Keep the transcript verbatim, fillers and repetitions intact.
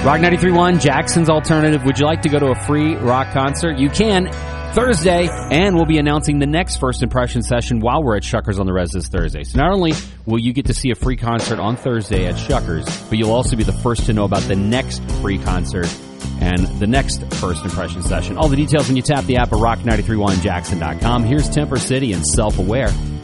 Rock ninety-three point one, Jackson's Alternative. Would you like to go to a free rock concert? You can. Thursday, and we'll be announcing the next First Impression session while we're at Shuckers on the Res this Thursday. So not only will you get to see a free concert on Thursday at Shuckers, but you'll also be the first to know about the next free concert and the next First Impression session. All the details when you tap the app at rock nine three one jackson dot com. Here's Temper City and Self-Aware.